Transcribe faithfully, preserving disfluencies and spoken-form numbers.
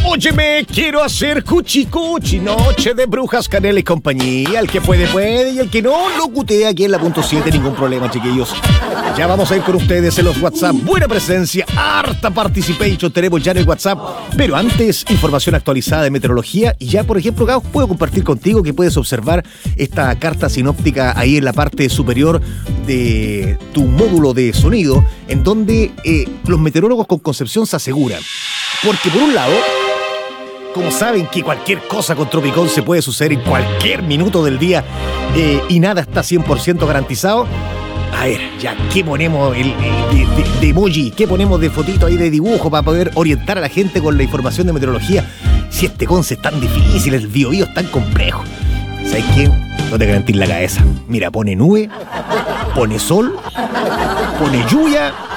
Óyeme, quiero hacer cuchi cuchi, noche de brujas, canela y compañía. El que puede, puede, y el que no, lo cutea aquí en la punto siete, ningún problema, chiquillos. Ya vamos a ir con ustedes en los WhatsApp. Buena presencia, harta participation tenemos ya en el WhatsApp. Pero antes, información actualizada de meteorología. Y ya, por ejemplo, Gao, puedo compartir contigo que puedes observar esta carta sinóptica ahí en la parte superior de tu módulo de sonido, en donde eh, los meteorólogos con Concepción se aseguran. Porque por un lado, como saben que cualquier cosa con Tropicón se puede suceder en cualquier minuto del día eh, y nada está cien por ciento garantizado, a ver, ya, ¿qué ponemos el, el, de, de, de emoji? ¿Qué ponemos de fotito ahí de dibujo para poder orientar a la gente con la información de meteorología? Si este conce es tan difícil, el biobío es tan complejo. ¿Sabes qué? No te garantiz la cabeza. Mira, pone nube, pone sol, pone lluvia